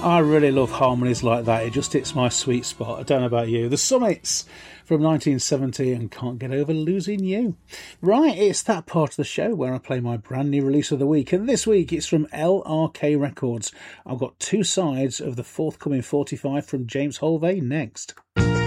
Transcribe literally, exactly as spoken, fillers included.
I really love harmonies like that. It just hits my sweet spot. I don't know about you. The Summits from nineteen seventy and Can't Get Over Losing You. Right, it's that part of the show where I play my brand new release of the week. And this week it's from L R K Records. I've got two sides of the forthcoming forty-five from James Holvey next.